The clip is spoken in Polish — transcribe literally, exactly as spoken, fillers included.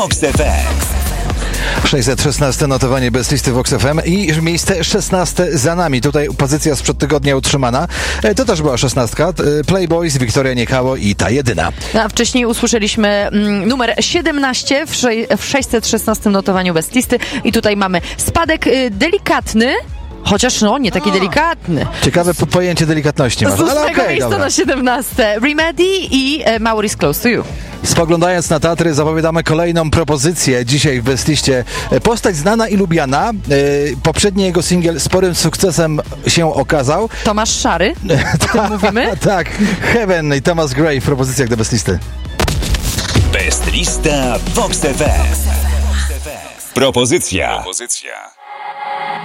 Vox F M. sześćset szesnaste notowanie bez listy Vox F M i miejsce szesnaste za nami. Tutaj pozycja sprzed tygodnia utrzymana. To też była szesnastka. Playboys, Wiktoria Niekało i Ta Jedyna. A wcześniej usłyszeliśmy mm, numer siedemnaście w, sze- w sześćset szesnastym notowaniu bez listy i tutaj mamy spadek y, delikatny, chociaż no nie taki A. delikatny. Ciekawe po- pojęcie delikatności masz. Z ósmego okay, miejsca dobra. na siedemnaste. Remedy i e, Maurice Close to You. Spoglądając na Tatry, zapowiadamy kolejną propozycję dzisiaj w Bestliście. Postać znana i lubiana. E, poprzedni jego singiel sporym sukcesem się okazał. Tomasz Szary, o tym mówimy? Tak, Heaven i Thomas Gray w propozycjach do Bestlisty. Bestlista Vox F M. Propozycja. Propozycja.